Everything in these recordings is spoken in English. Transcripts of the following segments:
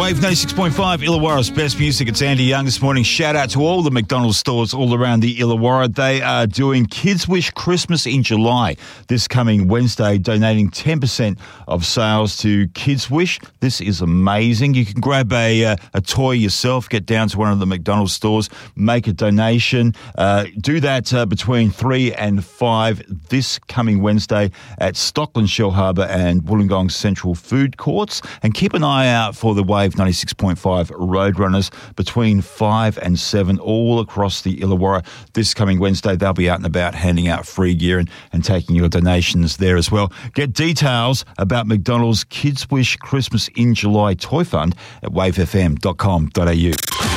Wave 96.5, Illawarra's best music. It's Andy Young this morning. Shout out to all the McDonald's stores all around the Illawarra. They are doing Kids Wish Christmas in July this coming Wednesday, donating 10% of sales to Kids Wish. This is amazing. You can grab a toy yourself, get down to one of the McDonald's stores, make a donation. Do that between 3 and 5 this coming Wednesday at Stockland Shellharbour and Wollongong Central Food Courts. And keep an eye out for the Wave 96.5 Roadrunners between 5 and 7 all across the Illawarra this coming Wednesday. They'll be out and about handing out free gear and taking your donations there as well. Get details about McDonald's Kids Wish Christmas in July Toy Fund at wavefm.com.au.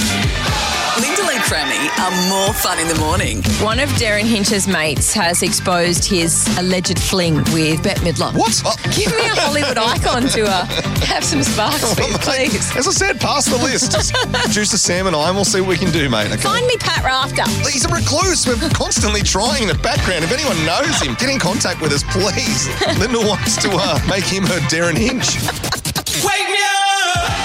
Are more fun in the morning. One of Darren Hinch's mates has exposed his alleged fling with Bette Midler. What? Give me a Hollywood icon to have some sparks with, please. As I said, pass the list. Just juice the Sam and I, and we'll see what we can do, mate. Okay? Find me Pat Rafter. He's a recluse. We're constantly trying in the background. If anyone knows him, get in contact with us, please. Linda wants to make him her Darren Hinch. Wake me up!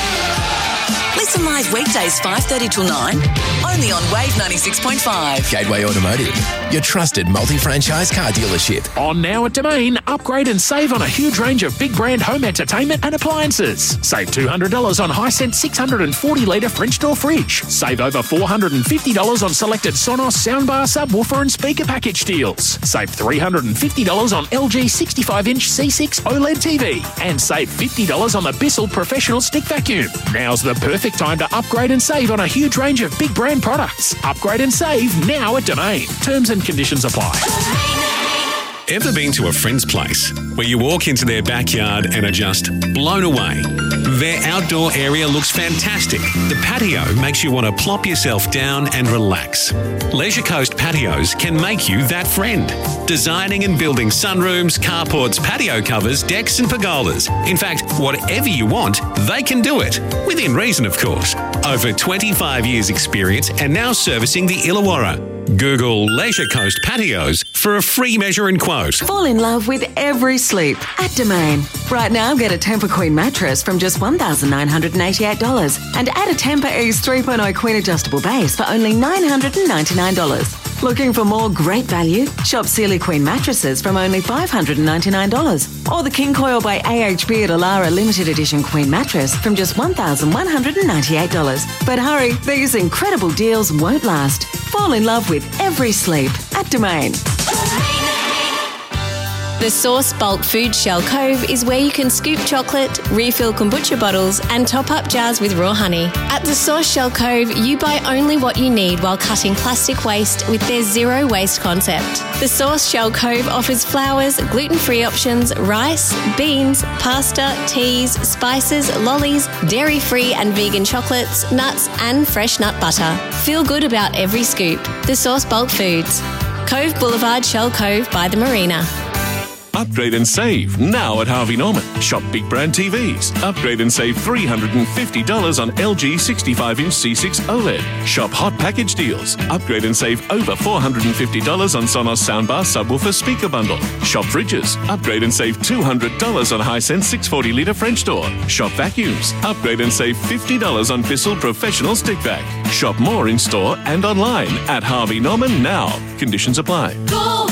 Listen live weekdays 5:30 till 9, only on Wave 96.5. Gateway Automotive, your trusted multi-franchise car dealership. On now at Domain, upgrade and save on a huge range of big brand home entertainment and appliances. Save $200 on Hisense 640-litre French door fridge. Save over $450 on selected Sonos soundbar, subwoofer and speaker package deals. Save $350 on LG 65-inch C6 OLED TV. And save $50 on the Bissell Professional Stick Vacuum. Now's the perfect time to upgrade and save on a huge range of big brand products. Upgrade and save now at Domain. Terms and conditions apply. Ever been to a friend's place where you walk into their backyard and are just blown away? Their outdoor area looks fantastic. The patio makes you want to plop yourself down and relax. Leisure Coast Patios can make you that friend. Designing and building sunrooms, carports, patio covers, decks and pergolas. In fact, whatever you want, they can do it. Within reason, of course. Over 25 years experience and now servicing the Illawarra. Google Leisure Coast Patios for a free measure and quote. Fall in love with every sleep at Domain. Right now, get a Tempur Queen mattress from just $1,988 and add a Tempur Ease 3.0 Queen adjustable base for only $999. Looking for more great value? Shop Sealy Queen mattresses from only $599. Or the King Coil by AHB at Alara Limited Edition Queen mattress from just $1,198. But hurry, these incredible deals won't last. Fall in love with every sleep at Domain. The Source Bulk Food Shell Cove is where you can scoop chocolate, refill kombucha bottles and top up jars with raw honey. At the Source Shell Cove, you buy only what you need while cutting plastic waste with their zero waste concept. The Source Shell Cove offers flours, gluten-free options, rice, beans, pasta, teas, spices, lollies, dairy-free and vegan chocolates, nuts and fresh nut butter. Feel good about every scoop. The Source Bulk Foods. Cove Boulevard, Shell Cove by the Marina. Upgrade and save now at Harvey Norman. Shop big brand TVs. Upgrade and save $350 on LG 65-inch C6 OLED. Shop hot package deals. Upgrade and save over $450 on Sonos soundbar subwoofer speaker bundle. Shop fridges. Upgrade and save $200 on Hisense 640-litre French door. Shop vacuums. Upgrade and save $50 on Bissell Professional Stick Vac. Shop more in store and online at Harvey Norman now. Conditions apply. Go!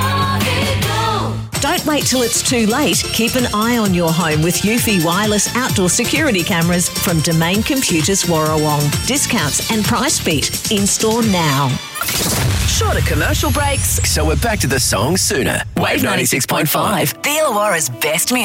Don't wait till it's too late. Keep an eye on your home with Eufy wireless outdoor security cameras from Domain Computers Warrawong. Discounts and price beat. In-store now. Shorter commercial breaks. So we're back to the song sooner. Wave 96.5. The Illawarra's best music.